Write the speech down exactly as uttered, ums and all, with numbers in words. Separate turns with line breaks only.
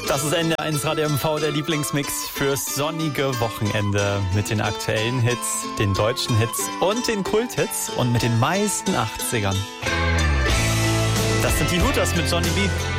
Das ist N D R eins Radio M V, der Lieblingsmix fürs sonnige Wochenende mit den aktuellen Hits, den deutschen Hits und den Kulthits und mit den meisten achtzigern. Das sind die Hooters mit Johnny B.